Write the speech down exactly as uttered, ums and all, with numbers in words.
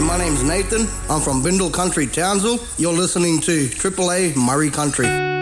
my name's Nathan. I'm from Bindle Country, Townsville. You're listening to Triple A Murray Country.